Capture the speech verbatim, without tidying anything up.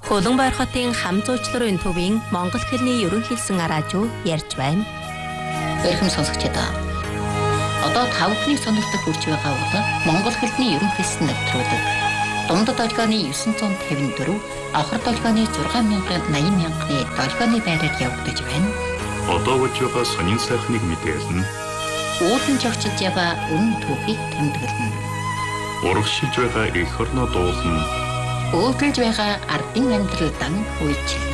Улаанбаяр хотын хам зуучларын төвийн монгол хэлний ерөнхийлсэн радио ярьж байна. Эрхэм сонсогчдаа. Одоо та бүхний сонирхдаг хүрч байгаа бол монгол хэлний ерөнхийлсэн нэвтрүүлэг. Дундад долгионы дев'ять пятьдесят четыре, авхар долгионы шесть thousand eighty мянганы долгионы байраар явагдаж байна. Одоо болж байгаа сонин сайхныг мэдээлнэ. Уулын жогчж яваа үнэн түүхийг тэмдэглэнэ. Урагшилж байгаа эх орноо дуулна. Өөдөлж байгаа ардын амьдралдан үйлчлэнэ.